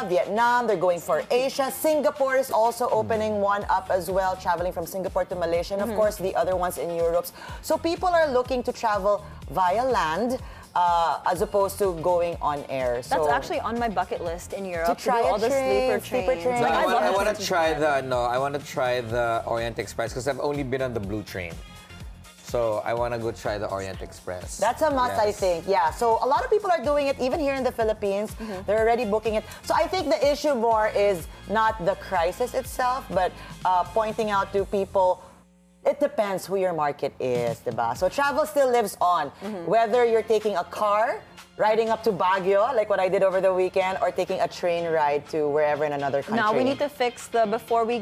China, Vietnam, they're going for Asia. Singapore is also opening one up as well, traveling from Singapore to Malaysia, and of course the other ones in Europe. So people are looking to travel via land as opposed to going on air. So that's actually on my bucket list in Europe. to try do all the sleeper trains. trains. No, Like, I love want the to try the Orient Express because I've only been on the Blue Train. So I want to go try the Orient Express. That's a must, I Yes. think. Yeah. So a lot of people are doing it, even here in the Philippines. They're already booking it. So I think the issue more is not the crisis itself, but pointing out to people. It depends who your market is, diba? So travel still lives on. Whether you're taking a car, riding up to Baguio, like what I did over the weekend, or taking a train ride to wherever in another country. Now we need to fix the before we